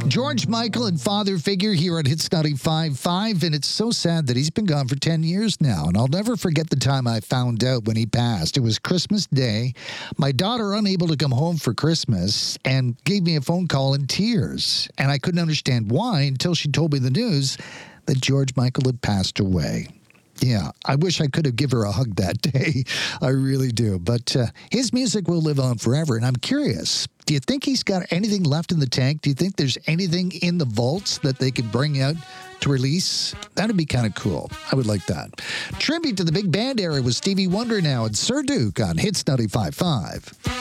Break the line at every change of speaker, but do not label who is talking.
George Michael and father figure here at Hits 95.5, and it's so sad that he's been gone for 10 years now, and I'll never forget the time I found out when he passed. It was Christmas Day. My daughter, unable to come home for Christmas, and gave me a phone call in tears, and I couldn't understand why until she told me the news that George Michael had passed away. Yeah, I wish I could have given her a hug that day. I really do. But his music will live on forever. And I'm curious, do you think he's got anything left in the tank? Do you think there's anything in the vaults that they could bring out to release? That'd be kind of cool. I would like that. Tribute to the big band era with Stevie Wonder now and Sir Duke on Hits 95.5.